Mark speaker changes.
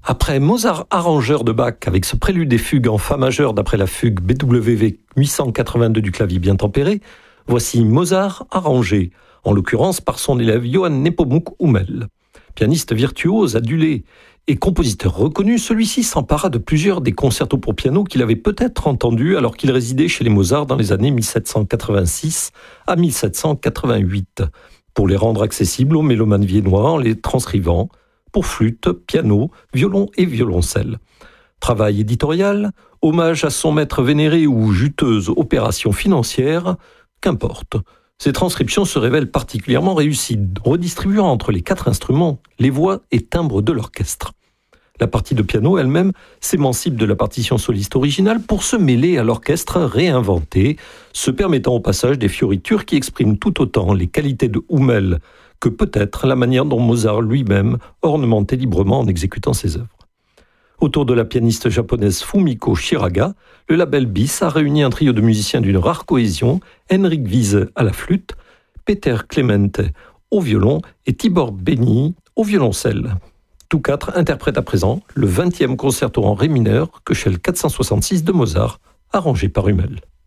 Speaker 1: Après Mozart arrangeur de Bach avec ce prélude et fugue en fa majeur d'après la fugue BWV 882 du clavier bien tempéré, voici Mozart arrangé, en l'occurrence par son élève Johann Nepomuk Hummel. Pianiste virtuose, adulé et compositeur reconnu, celui-ci s'empara de plusieurs des concertos pour piano qu'il avait peut-être entendus alors qu'il résidait chez les Mozart dans les années 1786 à 1788, pour les rendre accessibles aux mélomanes viennois en les transcrivant pour flûte, piano, violon et violoncelle. Travail éditorial, hommage à son maître vénéré ou juteuse opération financière, qu'importe. Ces transcriptions se révèlent particulièrement réussies, redistribuant entre les 4 instruments les voix et timbres de l'orchestre. La partie de piano elle-même s'émancipe de la partition soliste originale pour se mêler à l'orchestre réinventé, se permettant au passage des fioritures qui expriment tout autant les qualités de Hummel que peut-être la manière dont Mozart lui-même ornementait librement en exécutant ses œuvres. Autour de la pianiste japonaise Fumiko Shiraga, le label BIS a réuni un trio de musiciens d'une rare cohésion, Henrik Wiese à la flûte, Peter Clemente au violon et Tibor Beni au violoncelle. Tous 4 interprètent à présent le 20e concerto en ré mineur, Köchel 466 de Mozart, arrangé par Hummel.